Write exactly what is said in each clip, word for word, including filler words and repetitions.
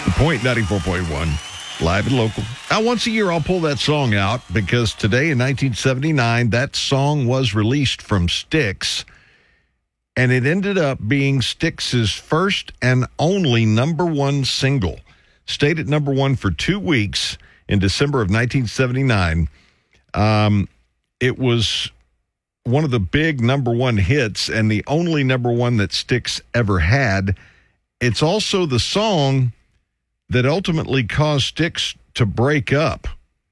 The Point ninety-four point one, live and local. Now, once a year, I'll pull that song out because today in nineteen seventy-nine, that song was released from Styx, and it ended up being Styx's first and only number one single. Stayed at number one for two weeks in December of nineteen seventy-nine. Um, it was one of the big number one hits and the only number one that Styx ever had. It's also the song that ultimately caused Styx to break up.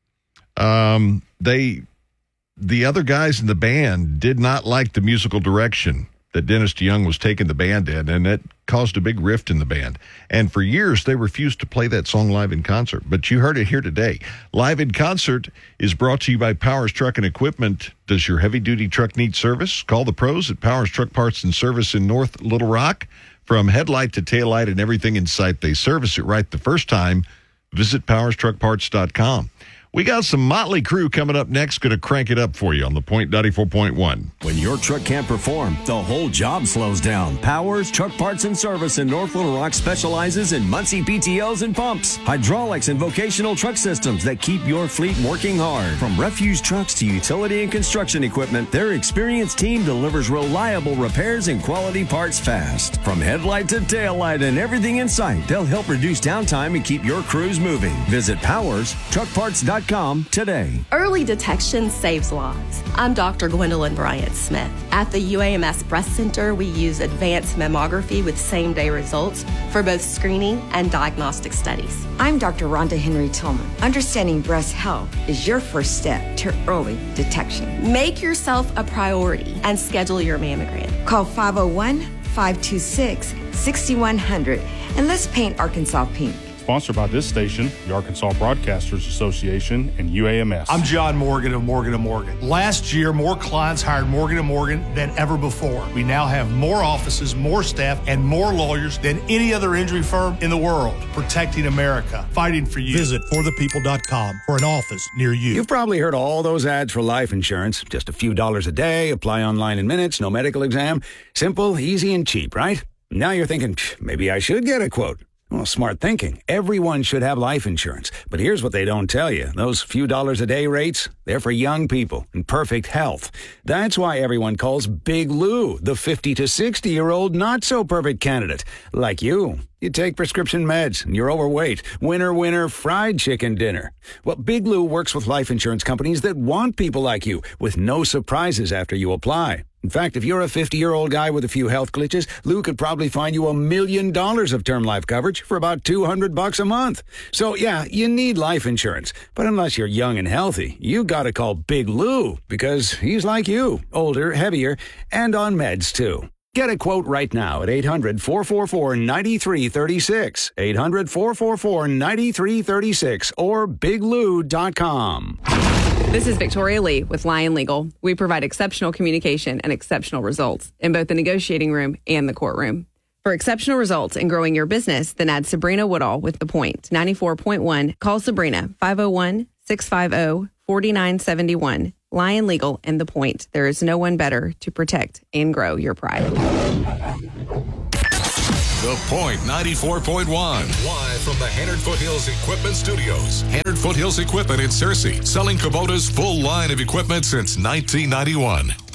Um, they, the other guys in the band did not like the musical direction that Dennis DeYoung was taking the band in, and it caused a big rift in the band. And for years, they refused to play that song live in concert. But you heard it here today. Live in Concert is brought to you by Powers Truck and Equipment. Does your heavy-duty truck need service? Call the pros at Powers Truck Parts and Service in North Little Rock. From headlight to taillight and everything in sight, they service it right the first time. Visit powers truck parts dot com. We got some Motley Crue coming up next. Going to crank it up for you on the Point ninety-four point one. When your truck can't perform, the whole job slows down. Powers Truck Parts and Service in North Little Rock specializes in Muncie P T Os and pumps, hydraulics, and vocational truck systems that keep your fleet working hard. From refuse trucks to utility and construction equipment, their experienced team delivers reliable repairs and quality parts fast. From headlight to taillight and everything in sight, they'll help reduce downtime and keep your crews moving. Visit Powers Truck Parts dot com today. Early detection saves lives. I'm Doctor Gwendolyn Bryant-Smith. At the U A M S Breast Center, we use advanced mammography with same-day results for both screening and diagnostic studies. I'm Doctor Rhonda Henry Tillman. Understanding breast health is your first step to early detection. Make yourself a priority and schedule your mammogram. Call five oh one, five two six, six one zero zero and let's paint Arkansas pink. Sponsored by this station, the Arkansas Broadcasters Association, and U A M S. I'm John Morgan of Morgan and Morgan. Last year, more clients hired Morgan and Morgan than ever before. We now have more offices, more staff, and more lawyers than any other injury firm in the world. Protecting America, fighting for you. Visit for the people dot com for an office near you. You've probably heard all those ads for life insurance. Just a few dollars a day, apply online in minutes, no medical exam. Simple, easy, and cheap, right? Now you're thinking, maybe I should get a quote. Well, smart thinking. Everyone should have life insurance. But here's what they don't tell you. Those few dollars a day rates, they're for young people in perfect health. That's why everyone calls Big Lou the fifty to sixty-year-old not-so-perfect candidate. Like you. You take prescription meds and you're overweight. Winner, winner, fried chicken dinner. Well, Big Lou works with life insurance companies that want people like you with no surprises after you apply. In fact, if you're a fifty-year-old guy with a few health glitches, Lou could probably find you a million dollars of term life coverage for about two hundred bucks a month. So, yeah, you need life insurance. But unless you're young and healthy, you gotta call Big Lou because he's like you, older, heavier, and on meds, too. Get a quote right now at eight hundred, four four four, nine three three six, eight hundred, four four four, nine three three six, or big lou dot com. This is Victoria Lee with Lion Legal. We provide exceptional communication and exceptional results in both the negotiating room and the courtroom. For exceptional results in growing your business, then add Sabrina Woodall with The Point ninety-four point one. Call Sabrina, five oh one, six five oh, four nine seven one. Lion Legal and The Point. There is no one better to protect and grow your pride. The Point ninety-four point one. Live from the Hannard Foothills Equipment Studios. Hannard Foothills Equipment in Searcy. Selling Kubota's full line of equipment since nineteen ninety-one.